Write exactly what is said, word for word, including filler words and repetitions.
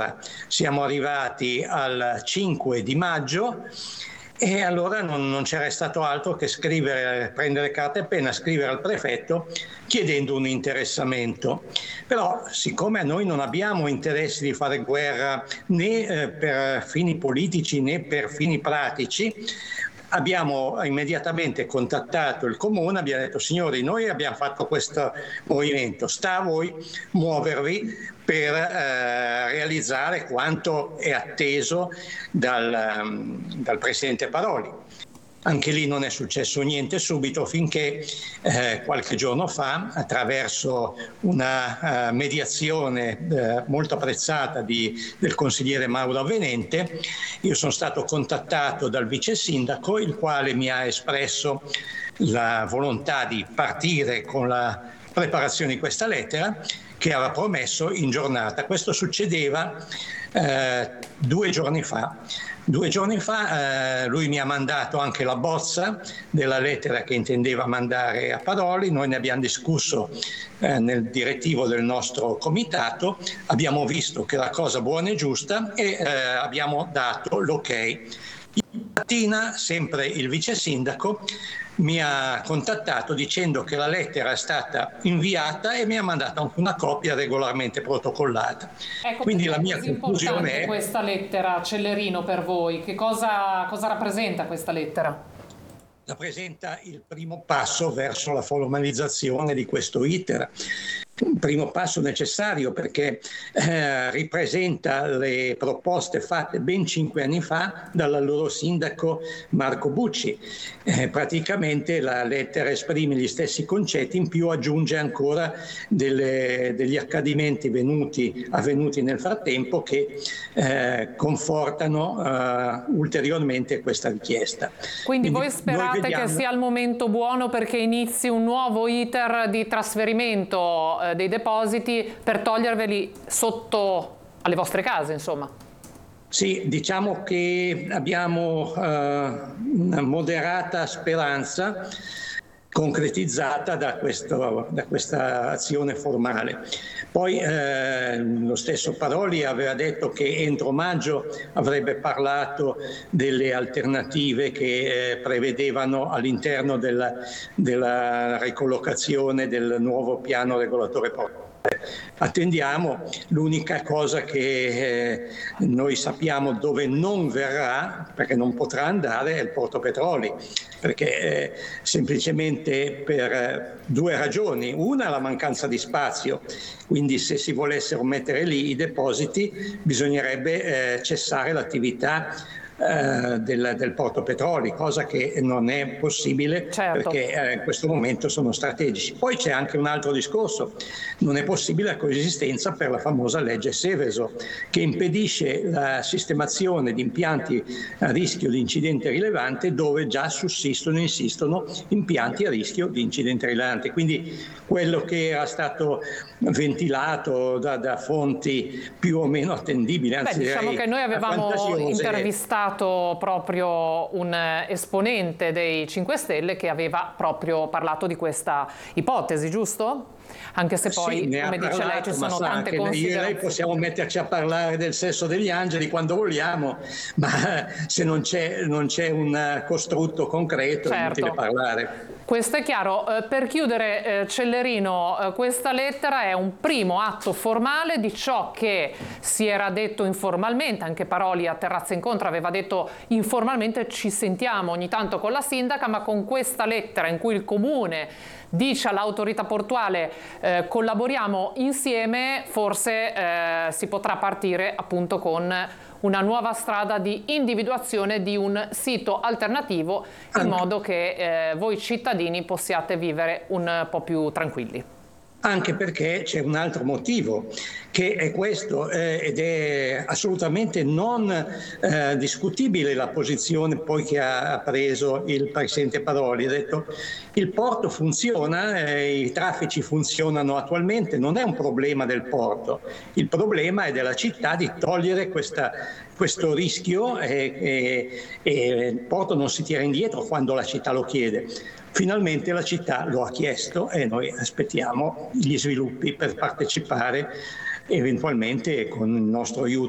Allora, siamo arrivati al cinque di maggio e allora non, non c'era stato altro che scrivere, prendere carta e penna, scrivere al prefetto chiedendo un interessamento. Però siccome noi non abbiamo interessi di fare guerra né eh, per fini politici né per fini pratici, abbiamo immediatamente contattato il comune, abbiamo detto: signori, noi abbiamo fatto questo movimento, sta a voi muovervi per eh, realizzare quanto è atteso dal, um, dal Presidente Paroli. Anche lì non è successo niente subito, finché eh, qualche giorno fa, attraverso una uh, mediazione uh, molto apprezzata di, del consigliere Mauro Avvenente, io sono stato contattato dal vice sindaco, il quale mi ha espresso la volontà di partire con la preparazione di questa lettera, che aveva promesso in giornata. Questo succedeva eh, due giorni fa. Due giorni fa eh, lui mi ha mandato anche la bozza della lettera che intendeva mandare a Paroli. Noi ne abbiamo discusso eh, nel direttivo del nostro comitato, abbiamo visto che la cosa buona e giusta e eh, abbiamo dato l'ok. Mattina, sempre il vice sindaco mi ha contattato dicendo che la lettera è stata inviata e mi ha mandato anche una copia regolarmente protocollata. Ecco, quindi la mia così conclusione è: questa lettera, Cellerino, per voi, che cosa, cosa rappresenta questa lettera? Rappresenta il primo passo verso la formalizzazione di questo iter. Un primo passo necessario perché eh, ripresenta le proposte fatte ben cinque anni fa dall'allora sindaco Marco Bucci. Eh, praticamente la lettera esprime gli stessi concetti, in più aggiunge ancora delle, degli accadimenti venuti, avvenuti nel frattempo che eh, confortano eh, ulteriormente questa richiesta. Quindi, Quindi voi sperate vediamo... che sia il momento buono perché inizi un nuovo iter di trasferimento eh, dei depositi per toglierveli sotto alle vostre case, insomma? Sì, diciamo che abbiamo uh, una moderata speranza concretizzata da, questo, da questa azione formale. Poi eh, lo stesso Paroli aveva detto che entro maggio avrebbe parlato delle alternative che eh, prevedevano all'interno della, della ricollocazione del nuovo piano regolatore portuale. Attendiamo. L'unica cosa che eh, noi sappiamo dove non verrà, perché non potrà andare, è il Porto Petroli, perché eh, semplicemente per eh, due ragioni. Una, la mancanza di spazio, quindi se si volessero mettere lì i depositi bisognerebbe eh, cessare l'attività Del, del Porto Petroli, cosa che non è possibile, certo, perché eh, in questo momento sono strategici. Poi c'è anche un altro discorso: non è possibile la coesistenza per la famosa legge Seveso, che impedisce la sistemazione di impianti a rischio di incidente rilevante dove già sussistono e insistono impianti a rischio di incidente rilevante. Quindi quello che era stato ventilato da, da fonti più o meno attendibili, anzi Beh, diciamo che noi avevamo intervistato proprio un esponente dei cinque Stelle che aveva proprio parlato di questa ipotesi, giusto? Anche se poi, sì, come dice parlato, lei, ci sono tante considerazioni. Io e lei possiamo metterci a parlare del sesso degli angeli quando vogliamo, ma se non c'è, non c'è un costrutto concreto, certo, è inutile parlare. Questo è chiaro. Eh, per chiudere, eh, Cellerino, eh, questa lettera è un primo atto formale di ciò che si era detto informalmente. Anche Paroli a Terrazza Incontro aveva detto informalmente: ci sentiamo ogni tanto con la sindaca, ma con questa lettera in cui il comune dice all'autorità portuale eh, collaboriamo insieme, forse eh, si potrà partire appunto con una nuova strada di individuazione di un sito alternativo, in modo che eh, voi cittadini possiate vivere un po' più tranquilli. Anche perché c'è un altro motivo, che è questo, eh, ed è assolutamente non eh, discutibile la posizione poi che ha preso il Presidente Paroli. Ha detto: il porto funziona, eh, i traffici funzionano attualmente, non è un problema del porto, il problema è della città di togliere questa, questo rischio e, e, e il porto non si tira indietro quando la città lo chiede. Finalmente la città lo ha chiesto e noi aspettiamo gli sviluppi per partecipare eventualmente con il nostro aiuto